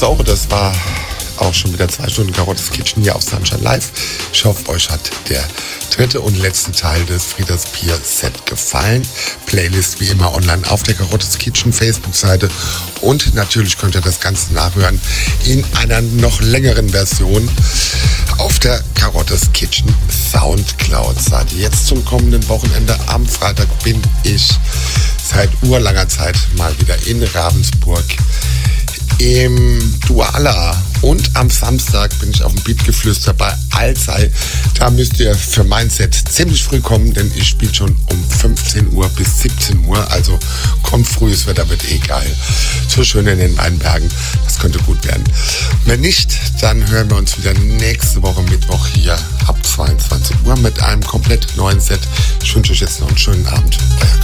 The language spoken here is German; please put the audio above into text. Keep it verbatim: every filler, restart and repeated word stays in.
So, das war auch schon wieder zwei Stunden Karottes Kitchen hier auf Sunshine Live. Ich hoffe, euch hat der dritte und letzte Teil des Frieders Bier Set gefallen. Playlist wie immer online auf der Karottes Kitchen Facebook-Seite und natürlich könnt ihr das Ganze nachhören in einer noch längeren Version auf der Karottes Kitchen Soundcloud-Seite. Jetzt zum kommenden Wochenende am Freitag bin ich seit urlanger Zeit mal wieder in Ravensburg im Duala und am Samstag bin ich auf dem Beatgeflüster bei Alzey. Da müsst ihr für mein Set ziemlich früh kommen, denn ich spiele schon um fünfzehn Uhr bis siebzehn Uhr, also kommt früh, es wird, da wird eh geil. So schön in den Weinbergen, das könnte gut werden. Wenn nicht, dann hören wir uns wieder nächste Woche Mittwoch hier ab zweiundzwanzig Uhr mit einem komplett neuen Set. Ich wünsche euch jetzt noch einen schönen Abend. Euer